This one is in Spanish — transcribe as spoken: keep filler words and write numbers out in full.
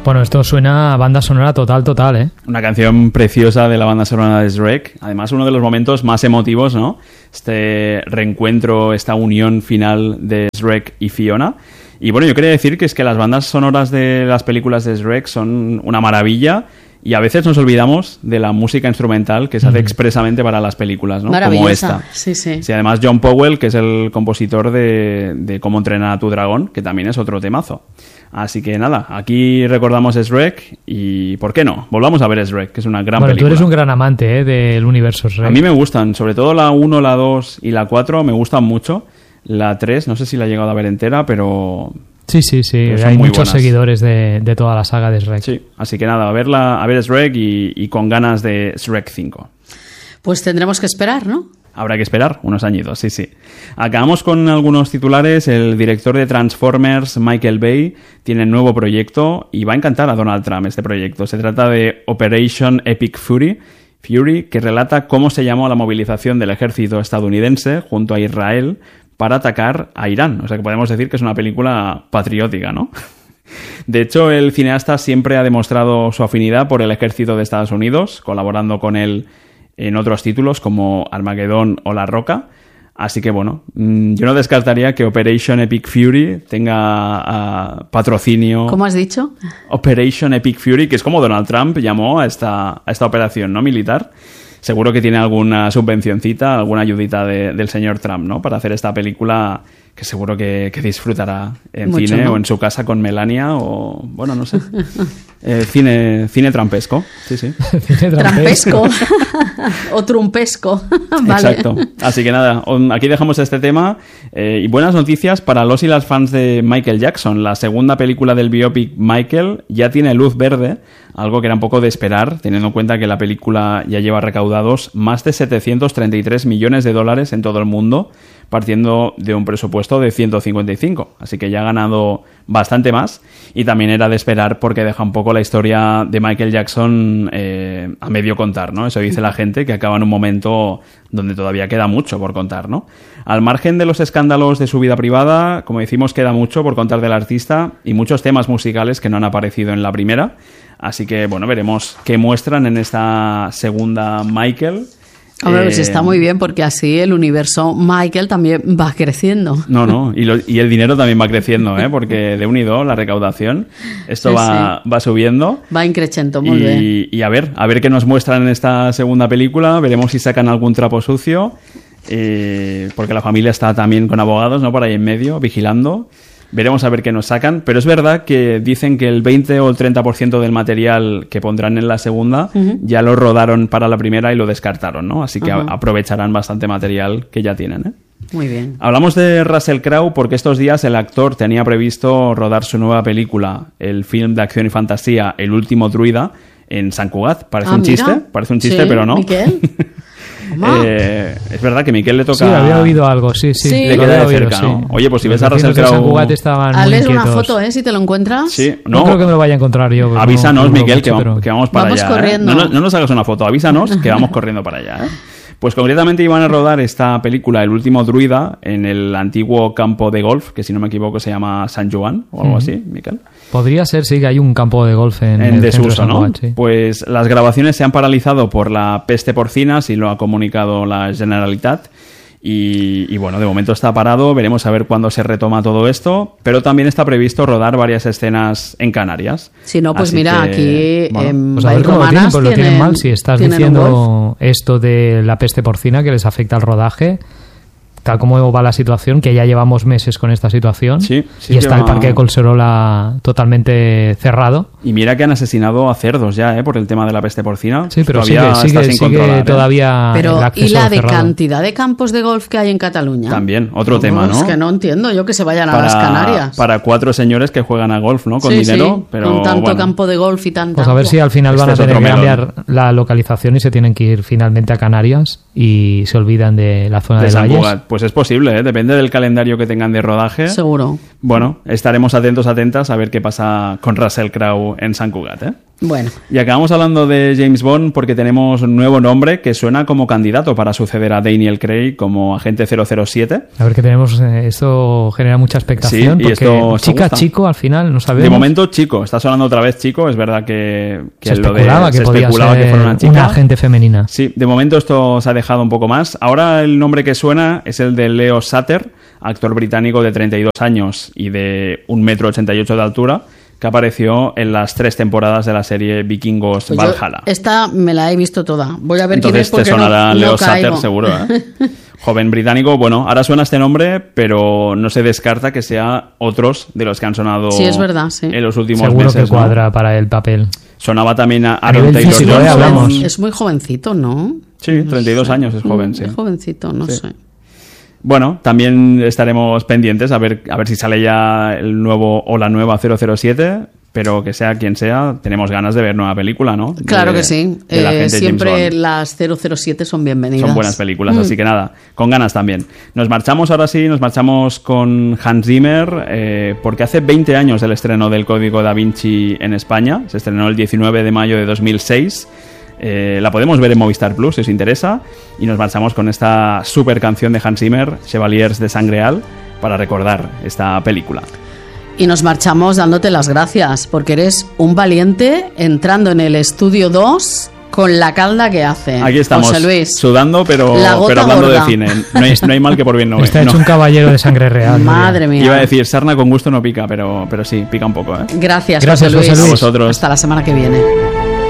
Bueno, esto suena a banda sonora total, total, ¿eh? Una canción preciosa de la banda sonora de Shrek. Además, uno de los momentos más emotivos, ¿no? Este reencuentro, esta unión final de Shrek y Fiona. Y bueno, yo quería decir que es que las bandas sonoras de las películas de Shrek son una maravilla. Y a veces nos olvidamos de la música instrumental que se hace expresamente para las películas, ¿no? Como esta. Sí, sí. Sí, además John Powell, que es el compositor de, de Cómo entrenar a tu dragón, que también es otro temazo. Así que nada, aquí recordamos Shrek y ¿por qué no? Volvamos a ver Shrek, que es una gran bueno, película. Tú eres un gran amante, ¿eh? Del universo Shrek. A mí me gustan, sobre todo la uno, la dos y la cuatro me gustan mucho. La tres, no sé si la he llegado a ver entera, pero... Sí, sí, sí. Hay muchos buenas. seguidores de, de toda la saga de Shrek. Sí, así que nada, a verla, a ver Shrek y, y con ganas de Shrek cinco. Pues tendremos que esperar, ¿no? Habrá que esperar unos añitos, sí, sí. Acabamos con algunos titulares. El director de Transformers, Michael Bay, tiene un nuevo proyecto y va a encantar a Donald Trump este proyecto. Se trata de Operation Epic Fury, Fury, que relata cómo se llamó la movilización del ejército estadounidense junto a Israel para atacar a Irán. O sea que podemos decir que es una película patriótica, ¿no? De hecho, el cineasta siempre ha demostrado su afinidad por el ejército de Estados Unidos, colaborando con él en otros títulos como Armagedón o La Roca. Así que bueno, yo no descartaría que Operation Epic Fury tenga uh, patrocinio. ¿Cómo has dicho? Operation Epic Fury, que es como Donald Trump llamó a esta, a esta operación, ¿no? Militar. Seguro que tiene alguna subvencioncita, alguna ayudita de, del señor Trump, ¿no? Para hacer esta película que seguro que, que disfrutará en Mucho, cine, ¿no? O en su casa con Melania o, bueno, no sé. Eh, cine, cine trampesco, sí, sí. Cine trampesco. O trumpesco. Vale. Exacto. Así que nada, aquí dejamos este tema. Eh, y buenas noticias para los y las fans de Michael Jackson. La segunda película del biopic Michael ya tiene luz verde, algo que era un poco de esperar, teniendo en cuenta que la película ya lleva recaudados más de setecientos treinta y tres millones de dólares en todo el mundo, partiendo de un presupuesto de ciento cincuenta y cinco. Así que ya ha ganado bastante más. Y también era de esperar porque deja un poco la historia de Michael Jackson eh, a medio contar, ¿no? Eso dice la gente, que acaba en un momento donde todavía queda mucho por contar, ¿no? Al margen de los escándalos de su vida privada, como decimos, queda mucho por contar del artista y muchos temas musicales que no han aparecido en la primera. Así que, bueno, veremos qué muestran en esta segunda Michael. Hombre, pues está muy bien porque así el universo Michael también va creciendo. No, no, y, lo, y el dinero también va creciendo, ¿eh? Porque de unido la recaudación, esto sí, va, sí. va subiendo. Va increciendo, muy y, bien. Y a ver, a ver qué nos muestran en esta segunda película, veremos si sacan algún trapo sucio, eh, porque la familia está también con abogados, ¿no? Por ahí en medio, vigilando. Veremos a ver qué nos sacan, pero es verdad que dicen que el veinte o el treinta por ciento del material que pondrán en la segunda uh-huh. ya lo rodaron para la primera y lo descartaron, ¿no? Así que uh-huh. a- aprovecharán bastante material que ya tienen, ¿eh? Muy bien. Hablamos de Russell Crowe porque estos días el actor tenía previsto rodar su nueva película, el film de acción y fantasía El último druida, en Sant Cugat. Parece ah, un mira. chiste, parece un chiste, sí, pero no. Miquel. Eh, es verdad que Miquel le toca... Sí, había oído algo, sí, sí. Sí. Le queda de oído, cerca, sí. ¿no? Oye, pues si Los ves a Russell vecinos de Sant Crowe... Cugat estaban muy Hazles una inquietos. foto, ¿eh? Si te lo encuentras. Sí, No, no, creo que me lo vaya a encontrar yo. avísanos, no, no, Miguel, mucho, que, vamos, pero... que vamos para Vamos allá. corriendo. ¿eh? No, no, no nos hagas una foto, avísanos que vamos corriendo para allá, ¿eh? Pues concretamente iban a rodar esta película, El último druida, en el antiguo campo de golf, que si no me equivoco se llama San Joan o algo uh-huh. así, Miquel. Podría ser, sí, que hay un campo de golf en, en el desuso, centro de Sant ¿no? Cugat, sí. Pues las grabaciones se han paralizado por la peste porcina, así lo ha comunicado la Generalitat. Y, y bueno, de momento está parado, veremos a ver cuándo se retoma todo esto, pero también está previsto rodar varias escenas en Canarias. Si no, pues Así mira, que, aquí bueno, en Pues a ver cómo lo tienen, pues lo tienen tienen, mal. Si estás diciendo esto de la peste porcina que les afecta al rodaje, tal como va la situación, que ya llevamos meses con esta situación, Sí, sí y está lleva- el parque de Collserola totalmente cerrado. Y mira que han asesinado a cerdos ya, ¿eh? Por el tema de la peste porcina. Sí, pero Todavía sigue, está sigue, sin sigue controlar, ¿eh? todavía el Pero, ¿y acceso la de cerrado. cantidad de campos de golf que hay en Cataluña? También, otro No, tema, ¿no? Es que no entiendo yo que se vayan a para, las Canarias. para cuatro señores que juegan a golf, ¿no? Con Sí, dinero, sí, pero con tanto bueno. campo de golf y tanta... Pues a ver si al final Este van a es tener otro que melón. cambiar la localización y se tienen que ir finalmente a Canarias y se olvidan de la zona de de Sant Valles. Cugat. Pues es posible, ¿eh? Depende del calendario que tengan de rodaje. Seguro. Bueno, estaremos atentos, atentas a ver qué pasa con Russell Crowe en Sant Cugat, ¿eh? Bueno. Y acabamos hablando de James Bond porque tenemos un nuevo nombre que suena como candidato para suceder a Daniel Craig como agente cero cero siete. A ver, que tenemos, eh, esto genera mucha expectación. Sí, y porque esto chica, chico, al final, no sabemos. De momento, chico. Está sonando otra vez chico. Es verdad que, que se lo especulaba de, que se podía especulaba ser que fuera una chica. una agente femenina. Sí, de momento esto se ha dejado un poco más. Ahora el nombre que suena es el de Leo Sutter, actor británico de treinta y dos años y de un metro ochenta y ocho de altura, que apareció en las tres temporadas de la serie Vikingos Pues Valhalla. Esta me la he visto toda. Voy a ver Entonces quién es porque te sonará no, Leo no Sutter caigo. seguro, ¿eh? Joven británico. Bueno, ahora suena este nombre, pero no se descarta que sea otros de los que han sonado Sí, es verdad, sí. en los últimos Seguro meses. que cuadra ¿no? para el papel. Sonaba también a A Aaron nivel Taylor físico, ¿eh? Johnson. Hablamos. Es muy jovencito, ¿no? Sí, treinta y dos años es joven, Mm, sí. Es jovencito, no Sí. sé. Bueno, también estaremos pendientes a ver, a ver si sale ya el nuevo o la nueva cero cero siete, pero que sea quien sea, tenemos ganas de ver nueva película, ¿no? De- Claro que sí. de la Eh, gente James siempre Bond. las cero cero siete son bienvenidas. Son buenas películas, Mm. así que nada, con ganas también. Nos marchamos ahora sí, nos marchamos con Hans Zimmer, eh, porque hace veinte años del estreno del Código Da Vinci en España. Se estrenó el diecinueve de mayo de dos mil seis. Eh, la podemos ver en Movistar Plus si os interesa. Y nos marchamos con esta super canción de Hans Zimmer, Chevaliers de Sangreal, para recordar esta película. Y nos marchamos dándote las gracias, porque eres un valiente entrando en el estudio dos con la calda que hace. Aquí estamos, José Luis. sudando, pero, La gota pero hablando gorda. de cine. No hay, no hay mal que por bien no Está ve- hecho no. un caballero de sangre real. Madre mía. Iba a decir, sarna con gusto no pica, pero, pero sí, pica un poco, ¿eh? Gracias, Gracias, José Luis. José Luis. A vosotros. Hasta la semana que viene.